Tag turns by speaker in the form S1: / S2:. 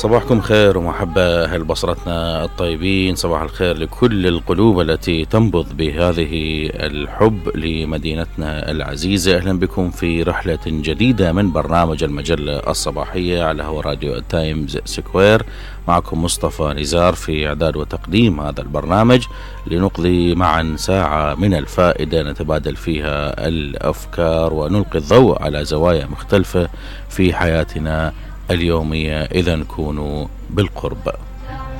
S1: صباحكم خير ومحبة أهل بصرتنا الطيبين. صباح الخير لكل القلوب التي تنبض بهذه الحب لمدينتنا العزيزة. أهلا بكم في رحلة جديدة من برنامج المجلة الصباحية على هوا راديو التايمز سكوير. معكم مصطفى نزار في إعداد وتقديم هذا البرنامج، لنقضي معا ساعة من الفائدة نتبادل فيها الأفكار ونلقي الضوء على زوايا مختلفة في حياتنا اليومية إذا كونوا بالقرب.